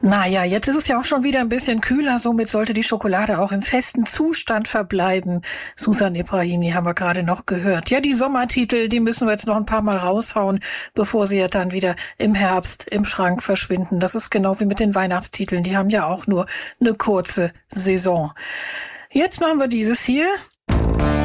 Naja, jetzt ist es ja auch schon wieder ein bisschen kühler, somit sollte die Schokolade auch im festen Zustand verbleiben. Susan Ibrahimi haben wir gerade noch gehört. Ja, die Sommertitel, die müssen wir jetzt noch ein paar Mal raushauen, bevor sie ja dann wieder im Herbst im Schrank verschwinden. Das ist genau wie mit den Weihnachtstiteln, die haben ja auch nur eine kurze Saison. Jetzt machen wir dieses hier.